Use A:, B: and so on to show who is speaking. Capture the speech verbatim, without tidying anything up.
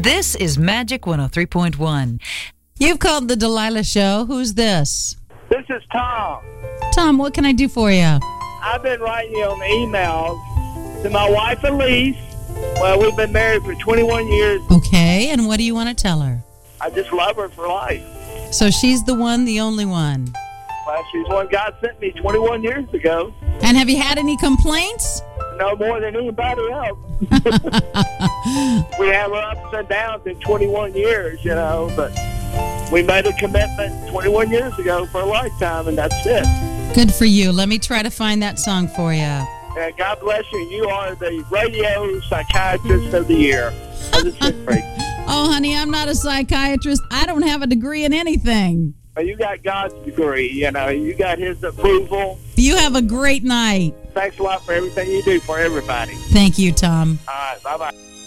A: This is Magic one oh three point one.
B: You've called the Delilah Show. Who's this?
C: This is Tom.
B: Tom, what can I do for you?
C: I've been writing you on emails to my wife, Elise. Well, we've been married for twenty-one years.
B: Okay, and what do you want to tell her?
C: I just love her for life.
B: So she's the one, the only one.
C: Well, she's one God sent me twenty-one years ago.
B: And have you had any complaints?
C: No more than anybody else. We have our ups and downs in twenty-one years, you know, but we made a commitment twenty-one years ago for a lifetime, and that's it.
B: Good for you. Let me try to find that song for you.
C: And God bless you. You are the radio psychiatrist of the year of the sixth grade.
B: Oh, honey, I'm not a psychiatrist. I don't have a degree in anything.
C: Well, you got God's degree, you know. You got His approval.
B: You have a great night.
C: Thanks a lot for everything you do for everybody.
B: Thank you, Tom.
C: All right, bye-bye.